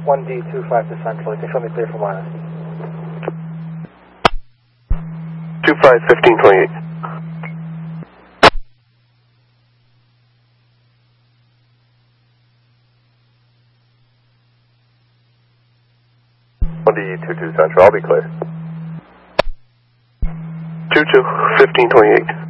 1D25 to Central. You can show me clear for minus. 25, 1528. Central, I'll be clear. 22, 1528.